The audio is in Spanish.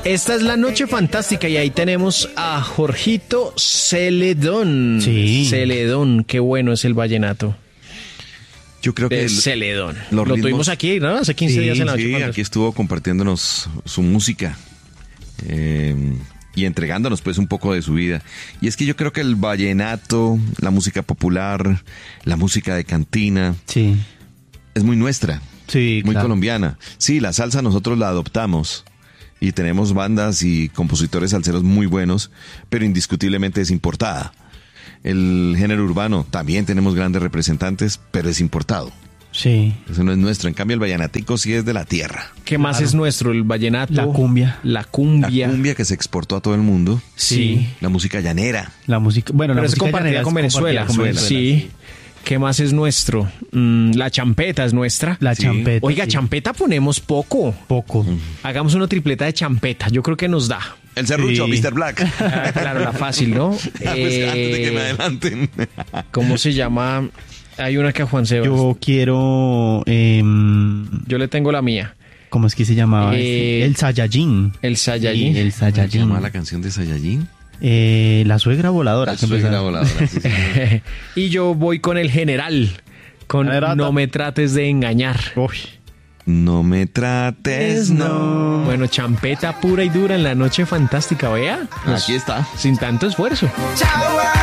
Esta es la noche fantástica y ahí tenemos a Jorgito Celedón. Sí. Celedón, qué bueno es el vallenato. Yo creo que De Celedón. los Lo ritmos- tuvimos aquí, ¿no? Hace 15 días en la noche Sí, fantástica. aquí estuvo compartiéndonos su música y entregándonos pues un poco de su vida. Y es que yo creo que el vallenato, la música popular, la música de cantina, Sí. es muy nuestra, Sí, muy claro. colombiana. Sí, la salsa nosotros la adoptamos y tenemos bandas y compositores salseros muy buenos, pero indiscutiblemente es importada. El género urbano también tenemos grandes representantes, pero es importado. Sí. Eso no es nuestro. En cambio, el vallenatico sí es de la tierra. ¿Qué más Claro. es nuestro? El vallenato. La cumbia. La La cumbia. cumbia que se exportó a todo el mundo. Sí. La música llanera. La música, bueno, Pero la es música compartida llanera con es Venezuela. compartida con Sí. ¿Qué más es nuestro? La champeta es nuestra. La Sí. champeta. Oiga, sí. champeta ponemos poco. Poco. Hagamos una tripleta de champeta. Yo creo que nos da. El serrucho, Sí. Mr. Black. Ah, claro, la fácil, ¿no? Pues antes de que me adelanten. ¿Cómo se llama? Hay una que a Juan Sebas. Yo quiero... Yo le tengo la mía. ¿Cómo es que se llamaba? El Saiyajin. El Saiyajin. Sí, el ¿Cómo se llama Saiyajin. la canción de Saiyajin? La suegra voladora. La que suegra empezaba. voladora, sí, sí. Y yo voy con el general. Con Generata. No me trates de engañar. Uy. No me trates, no. Bueno, champeta pura y dura en la noche fantástica, vea. Aquí está. Sin tanto esfuerzo. Chao,